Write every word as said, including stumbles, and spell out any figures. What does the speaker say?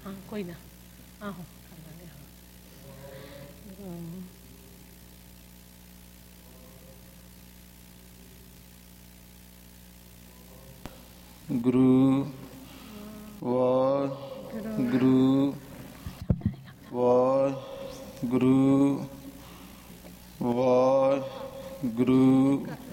ਹਾਂ ਕੋਈ ਨਾ, ਆਹੋ ਕਰ ਲਾਂਗੇ। ਹਾਂ ਗੁਰੂ ਵਾਹਿਗੁਰੂ ਵਾਹਿਗੁਰੂ ਵਾਹਿਗੁਰੂ